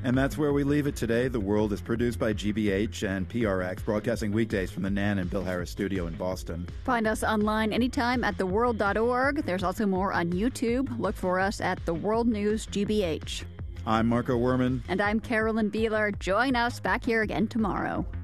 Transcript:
And that's where we leave it today. The World is produced by GBH and PRX, broadcasting weekdays from the Nan and Bill Harris studio in Boston. Find us online anytime at theworld.org. There's also more on YouTube. Look for us at The World News GBH. I'm Marco Werman. And I'm Carolyn Beeler. Join us back here again tomorrow.